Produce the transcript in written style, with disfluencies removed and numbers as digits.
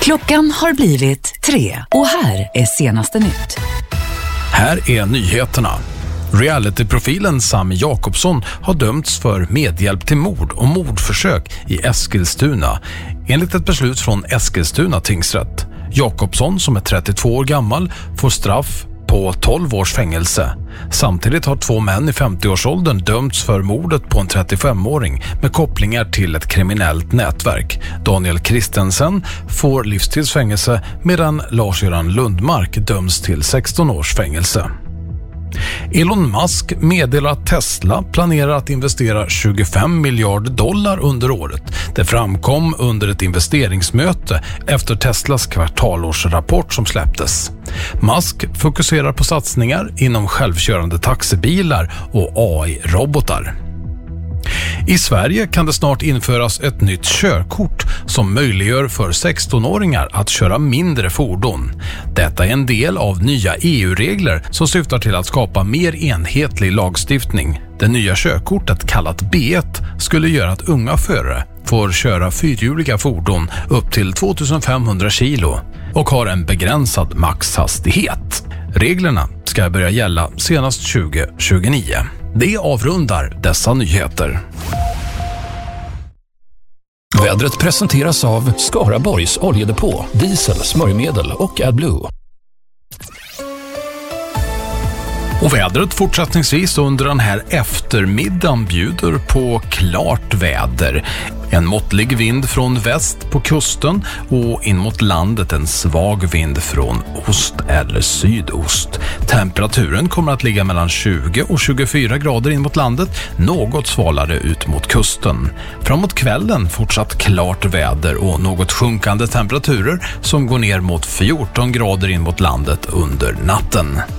Klockan har blivit 3 och här är senaste nytt. Här är nyheterna. Realityprofilen Sami Jakobsson har dömts för medhjälp till mord och mordförsök i Eskilstuna enligt ett beslut från Eskilstuna tingsrätt. Jakobsson, som är 32 år gammal, får straff på 12 års fängelse. Samtidigt har 2 män i 50-årsåldern dömts för mordet på en 35-åring med kopplingar till ett kriminellt nätverk. Daniel Kristensen får livstidsfängelse medan Lars-Göran Lundmark döms till 16 års fängelse. Elon Musk meddelar att Tesla planerar att investera 25 miljarder dollar under året. Det framkom under ett investeringsmöte efter Teslas kvartalårsrapport som släpptes. Musk fokuserar på satsningar inom självkörande taxibilar och AI-robotar. I Sverige kan det snart införas ett nytt körkort som möjliggör för 16-åringar att köra mindre fordon. Detta är en del av nya EU-regler som syftar till att skapa mer enhetlig lagstiftning. Det nya körkortet, kallat B1, skulle göra att unga förare får köra fyrhjuliga fordon upp till 2500 kilo och har en begränsad maxhastighet. Reglerna ska börja gälla senast 2029. Det avrundar dessa nyheter. Vädret presenteras av Skaraborgs oljedepå, diesel, smörjmedel och AdBlue. Och vädret fortsättningsvis under den här eftermiddagen bjuder på klart väder. En måttlig vind från väst på kusten och in mot landet en svag vind från ost eller sydost. Temperaturen kommer att ligga mellan 20 och 24 grader in mot landet, något svalare ut mot kusten. Framåt kvällen fortsatt klart väder och något sjunkande temperaturer som går ner mot 14 grader in mot landet under natten.